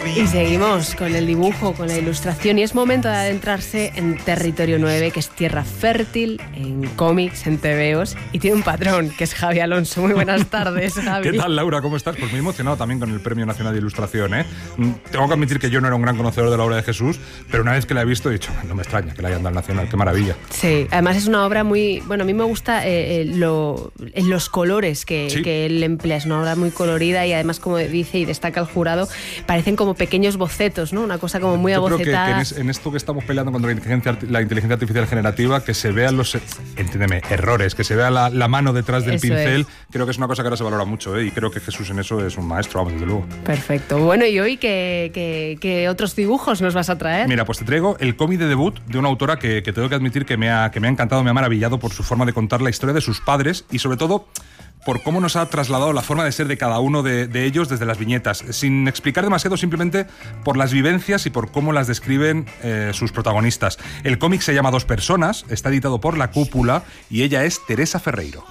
Y seguimos con el dibujo, con la ilustración, y es momento de adentrarse en territorio 9, que es tierra fértil en cómics, en tebeos, y tiene un patrón, que es Javi Alonso. Muy buenas tardes, Javi. ¿Qué tal, Laura? ¿Cómo estás? Pues muy emocionado también con el Premio Nacional de Ilustración, ¿eh? Tengo que admitir que yo no era un gran conocedor de la obra de Jesús, pero una vez que la he visto he dicho, no me extraña que la hayan dado al Nacional, qué maravilla. Sí, además es una obra muy... Bueno, a mí me gusta los colores que él emplea, es una obra muy colorida y además, como dice y destaca el jurado, parecen como pequeños bocetos, ¿no? Una cosa como muy abocetada. Yo creo que en esto que estamos peleando contra la inteligencia artificial generativa, que se vean los, entiéndeme, errores, que se vea la mano detrás del pincel, creo que es una cosa que ahora se valora mucho, ¿eh? Y creo que Jesús en eso es un maestro, vamos, desde luego. Perfecto. Bueno, ¿y hoy qué otros dibujos nos vas a traer? Mira, pues te traigo el cómic de debut de una autora que tengo que admitir que me ha encantado, me ha maravillado por su forma de contar la historia de sus padres y sobre todo por cómo nos ha trasladado la forma de ser de cada uno de ellos desde las viñetas, sin explicar demasiado, simplemente por las vivencias y por cómo las describen sus protagonistas. El cómic se llama Dos personas, está editado por La Cúpula y ella es Teresa Ferreiro.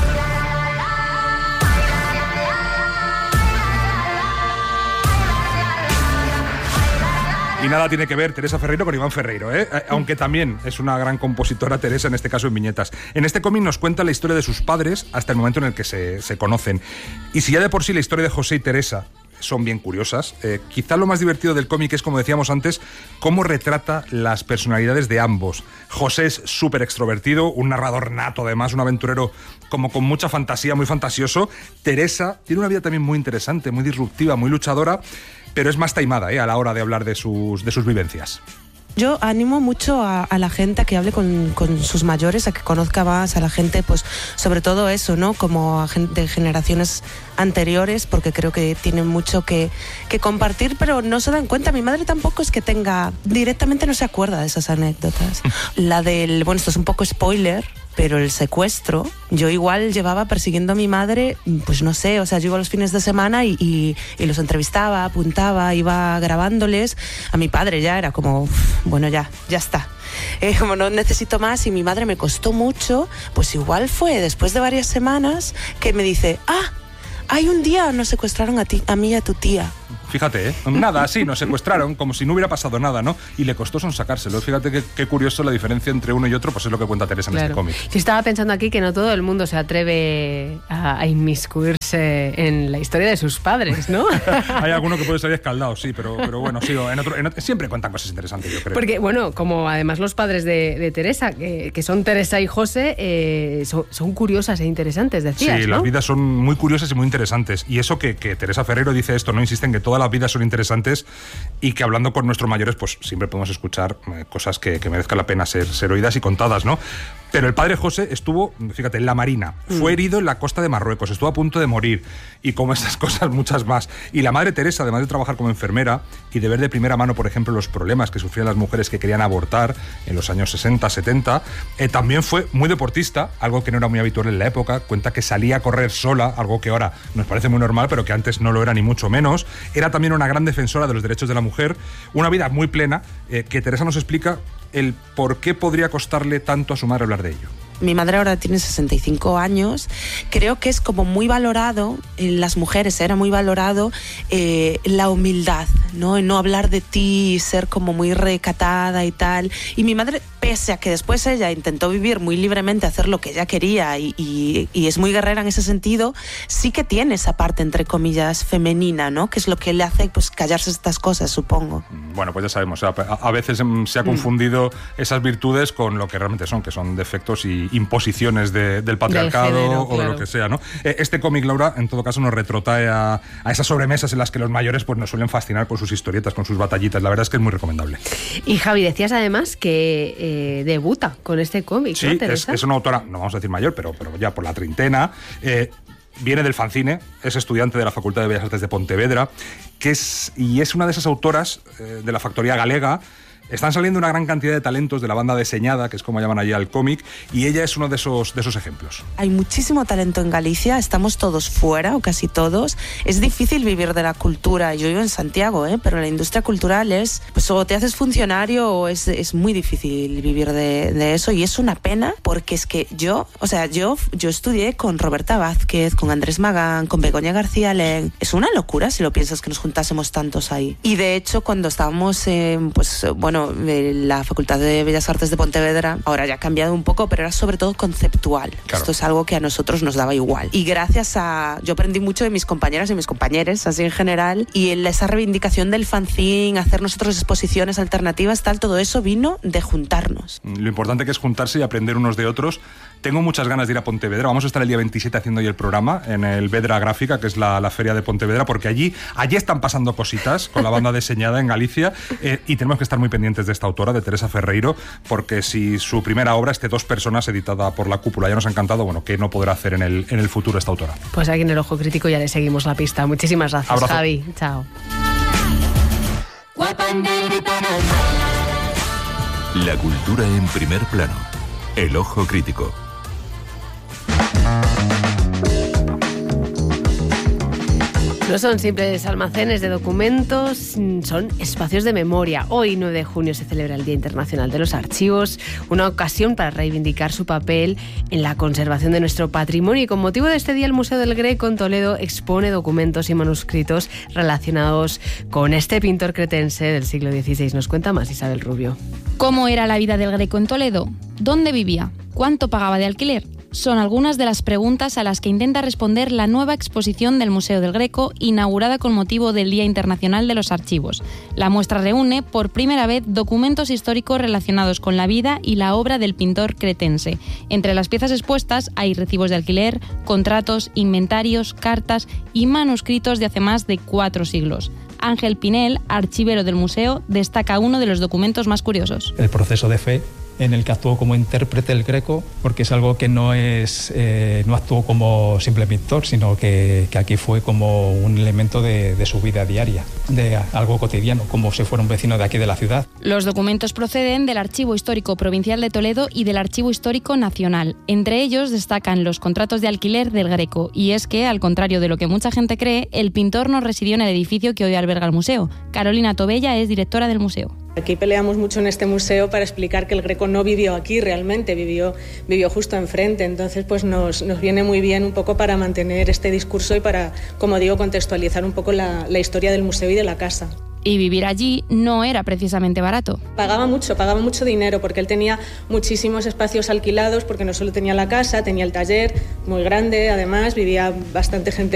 Y nada tiene que ver Teresa Ferreiro con Iván Ferreiro, ¿eh? Aunque también es una gran compositora Teresa, en este caso en viñetas. En este cómic nos cuenta la historia de sus padres hasta el momento en el que se conocen. Y si ya de por sí la historia de José y Teresa son bien curiosas, quizá lo más divertido del cómic es, como decíamos antes, cómo retrata las personalidades de ambos. José es súper extrovertido, un narrador nato además, un aventurero como con mucha fantasía, muy fantasioso. Teresa tiene una vida también muy interesante, muy disruptiva, muy luchadora, pero es más taimada, a la hora de hablar de sus vivencias. Yo animo mucho a la gente a que hable con sus mayores, a que conozca más a la gente, pues sobre todo eso, ¿no? Como a gente de generaciones anteriores, porque creo que tienen mucho que compartir, pero no se dan cuenta. Mi madre tampoco es que tenga, directamente no se acuerda de esas anécdotas. La del, bueno, esto es un poco spoiler, pero el secuestro, yo igual llevaba persiguiendo a mi madre, pues no sé, o sea, yo iba los fines de semana y los entrevistaba, apuntaba, iba grabándoles. A mi padre ya era como, bueno, ya está. Como no necesito más, y mi madre me costó mucho, pues igual fue después de varias semanas que me dice, hay un día nos secuestraron a mí y a tu tía. Fíjate, nada, así, nos secuestraron como si no hubiera pasado nada, ¿no? Y le costó sonsacárselo. Fíjate qué curioso la diferencia entre uno y otro, pues es lo que cuenta Teresa en este cómic. Yo estaba pensando aquí que no todo el mundo se atreve a inmiscuirse en la historia de sus padres, ¿no? Hay alguno que puede salir escaldado, sí, pero bueno, sí, siempre cuentan cosas interesantes, yo creo. Porque, bueno, como además los padres de Teresa, que son Teresa y José, son curiosas e interesantes, decías, sí, ¿no? Las vidas son muy curiosas y muy interesantes. Y eso que Teresa Ferreiro dice esto, ¿no? Insiste en que todas las vidas son interesantes y que hablando con nuestros mayores, pues siempre podemos escuchar cosas que merezcan la pena ser oídas y contadas, ¿no? Pero el padre José estuvo, fíjate, en la Marina, fue herido en la costa de Marruecos, estuvo a punto de morir, y como estas cosas, muchas más. Y la madre Teresa, además de trabajar como enfermera y de ver de primera mano, por ejemplo, los problemas que sufrían las mujeres que querían abortar en los años 60, 70, también fue muy deportista, algo que no era muy habitual en la época. Cuenta que salía a correr sola, algo que ahora nos parece muy normal, pero que antes no lo era ni mucho menos. Era también una gran defensora de los derechos de la mujer, una vida muy plena, que Teresa nos explica el por qué podría costarle tanto a su madre hablar de ello. Mi madre ahora tiene 65 años. Creo que es como muy valorado, en las mujeres era muy valorado la humildad, ¿no? En no hablar de ti, ser como muy recatada y tal. Y mi madre, pese a que después ella intentó vivir muy libremente, hacer lo que ella quería y es muy guerrera en ese sentido, sí que tiene esa parte, entre comillas, femenina, ¿no? Que es lo que le hace, pues, callarse estas cosas, supongo. Bueno, pues ya sabemos, a veces se ha confundido esas virtudes con lo que realmente son, que son defectos y imposiciones del patriarcado, del género, o de lo que sea, ¿no? Este cómic, Laura, en todo caso nos retrotrae a esas sobremesas en las que los mayores pues nos suelen fascinar con sus historietas, con sus batallitas. La verdad es que es muy recomendable. Y Javi, decías además que debuta con este cómic, sí, ¿no, Teresa? Es una autora, no vamos a decir mayor, pero ya por la treintena. Viene del fanzine, es estudiante de la Facultad de Bellas Artes de Pontevedra, y es una de esas autoras de la factoría galega Están saliendo una gran cantidad de talentos de la banda diseñada, que es como llaman allí al cómic, y ella es uno de esos ejemplos. Hay muchísimo talento en Galicia, estamos todos fuera, o casi todos. Es difícil vivir de la cultura. Yo vivo en Santiago, pero la industria cultural es, pues o te haces funcionario o es muy difícil vivir de eso, y es una pena porque es que yo estudié con Roberta Vázquez, con Andrés Magán, con Begoña García Len. Es una locura si lo piensas que nos juntásemos tantos ahí. Y de hecho cuando estábamos la Facultad de Bellas Artes de Pontevedra, ahora ya ha cambiado un poco, pero era sobre todo conceptual. Claro. Esto es algo que a nosotros nos daba igual. Y yo aprendí mucho de mis compañeras y mis compañeros, así en general, y esa reivindicación del fanzine, hacer nosotros exposiciones alternativas, todo eso vino de juntarnos. Lo importante que es juntarse y aprender unos de otros. Tengo muchas ganas de ir a Pontevedra. Vamos a estar el día 27 haciendo hoy el programa en el Vedra Gráfica, que es la feria de Pontevedra, porque allí están pasando cositas con la banda diseñada en Galicia, y tenemos que estar muy pendientes de esta autora, de Teresa Ferreiro, porque si su primera obra, Dos personas, editada por La Cúpula, ya nos ha encantado, ¿qué no podrá hacer en el futuro esta autora? Pues aquí en El Ojo Crítico ya le seguimos la pista. Muchísimas gracias, abrazo. Javi. Chao. La cultura en primer plano. El Ojo Crítico. No son simples almacenes de documentos, son espacios de memoria. Hoy, 9 de junio, se celebra el Día Internacional de los Archivos, una ocasión para reivindicar su papel en la conservación de nuestro patrimonio. Y con motivo de este día, el Museo del Greco en Toledo expone documentos y manuscritos relacionados con este pintor cretense del siglo XVI. Nos cuenta más Isabel Rubio. ¿Cómo era la vida del Greco en Toledo? ¿Dónde vivía? ¿Cuánto pagaba de alquiler? Son algunas de las preguntas a las que intenta responder la nueva exposición del Museo del Greco, inaugurada con motivo del Día Internacional de los Archivos. La muestra reúne por primera vez documentos históricos relacionados con la vida y la obra del pintor cretense. Entre las piezas expuestas hay recibos de alquiler, contratos, inventarios, cartas y manuscritos de hace más de 4 siglos. Ángel Pinel, archivero del museo, destaca uno de los documentos más curiosos. El proceso de fe en el que actuó como intérprete el Greco, porque es algo que no actuó como simple pintor, sino que aquí fue como un elemento de su vida diaria, de algo cotidiano, como si fuera un vecino de aquí de la ciudad. Los documentos proceden del Archivo Histórico Provincial de Toledo y del Archivo Histórico Nacional. Entre ellos destacan los contratos de alquiler del Greco, y es que, al contrario de lo que mucha gente cree, el pintor no residió en el edificio que hoy alberga el museo. Carolina Tobella es directora del museo. Aquí peleamos mucho en este museo para explicar que el Greco no vivió aquí realmente, vivió justo enfrente. Entonces pues nos viene muy bien un poco para mantener este discurso y para, como digo, contextualizar un poco la historia del museo y de la casa. Y vivir allí no era precisamente barato. Pagaba mucho dinero porque él tenía muchísimos espacios alquilados, porque no solo tenía la casa, tenía el taller muy grande, además vivía bastante gente